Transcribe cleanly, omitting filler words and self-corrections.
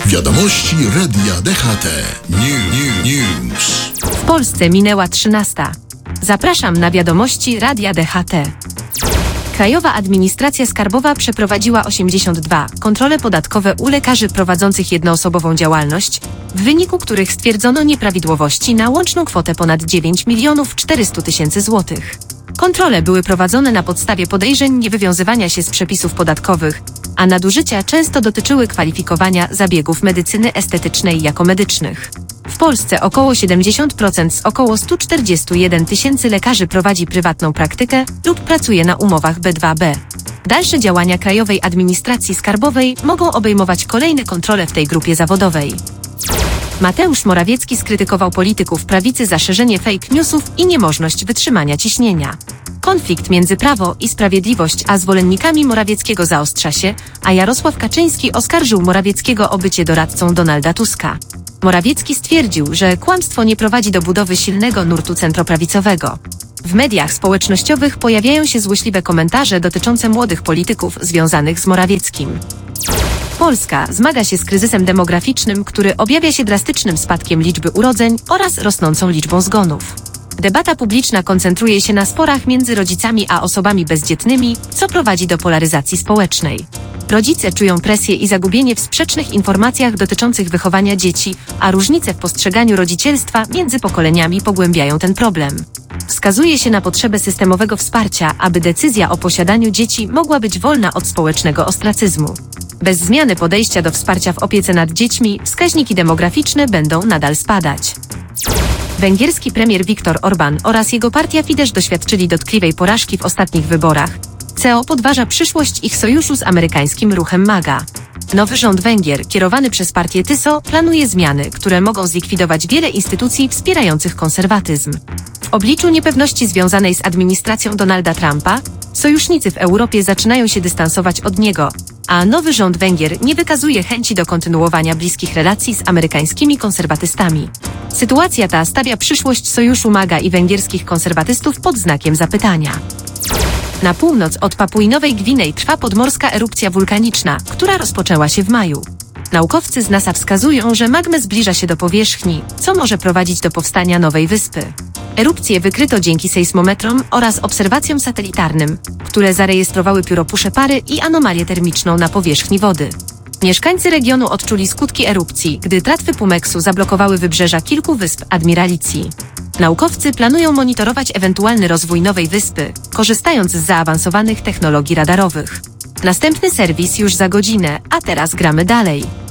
Wiadomości Radia DHT. News. W Polsce minęła 13. Zapraszam na wiadomości Radia DHT. Krajowa Administracja Skarbowa przeprowadziła 82 kontrole podatkowe u lekarzy prowadzących jednoosobową działalność, w wyniku których stwierdzono nieprawidłowości na łączną kwotę ponad 9 400 000 złotych. Kontrole były prowadzone na podstawie podejrzeń niewywiązywania się z przepisów podatkowych, a nadużycia często dotyczyły kwalifikowania zabiegów medycyny estetycznej jako medycznych. W Polsce około 70% z około 141 000 lekarzy prowadzi prywatną praktykę lub pracuje na umowach B2B. Dalsze działania Krajowej Administracji Skarbowej mogą obejmować kolejne kontrole w tej grupie zawodowej. Mateusz Morawiecki skrytykował polityków prawicy za szerzenie fake newsów i niemożność wytrzymania ciśnienia. Konflikt między Prawo i Sprawiedliwość a zwolennikami Morawieckiego zaostrza się, a Jarosław Kaczyński oskarżył Morawieckiego o bycie doradcą Donalda Tuska. Morawiecki stwierdził, że kłamstwo nie prowadzi do budowy silnego nurtu centroprawicowego. W mediach społecznościowych pojawiają się złośliwe komentarze dotyczące młodych polityków związanych z Morawieckim. Polska zmaga się z kryzysem demograficznym, który objawia się drastycznym spadkiem liczby urodzeń oraz rosnącą liczbą zgonów. Debata publiczna koncentruje się na sporach między rodzicami a osobami bezdzietnymi, co prowadzi do polaryzacji społecznej. Rodzice czują presję i zagubienie w sprzecznych informacjach dotyczących wychowania dzieci, a różnice w postrzeganiu rodzicielstwa między pokoleniami pogłębiają ten problem. Wskazuje się na potrzebę systemowego wsparcia, aby decyzja o posiadaniu dzieci mogła być wolna od społecznego ostracyzmu. Bez zmiany podejścia do wsparcia w opiece nad dziećmi wskaźniki demograficzne będą nadal spadać. Węgierski premier Viktor Orbán oraz jego partia Fidesz doświadczyli dotkliwej porażki w ostatnich wyborach, co podważa przyszłość ich sojuszu z amerykańskim ruchem MAGA. Nowy rząd Węgier, kierowany przez partię TYSO, planuje zmiany, które mogą zlikwidować wiele instytucji wspierających konserwatyzm. W obliczu niepewności związanej z administracją Donalda Trumpa, sojusznicy w Europie zaczynają się dystansować od niego, a nowy rząd Węgier nie wykazuje chęci do kontynuowania bliskich relacji z amerykańskimi konserwatystami. Sytuacja ta stawia przyszłość sojuszu MAGA i węgierskich konserwatystów pod znakiem zapytania. Na północ od Papui Nowej Gwinei trwa podmorska erupcja wulkaniczna, która rozpoczęła się w maju. Naukowcy z NASA wskazują, że magma zbliża się do powierzchni, co może prowadzić do powstania nowej wyspy. Erupcję wykryto dzięki sejsmometrom oraz obserwacjom satelitarnym, które zarejestrowały pióropusze pary i anomalię termiczną na powierzchni wody. Mieszkańcy regionu odczuli skutki erupcji, gdy tratwy Pumeksu zablokowały wybrzeża kilku wysp Admiralicji. Naukowcy planują monitorować ewentualny rozwój nowej wyspy, korzystając z zaawansowanych technologii radarowych. Następny serwis już za godzinę, a teraz gramy dalej.